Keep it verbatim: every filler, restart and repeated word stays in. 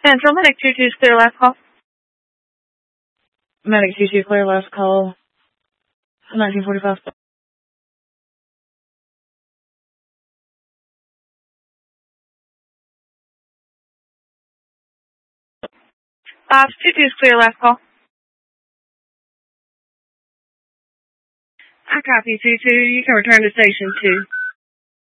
Central, Medic two two is clear last call. Medic two two, clear last call. nineteen forty-five. Ops two two is clear last call. I copy two two. You can return to station two.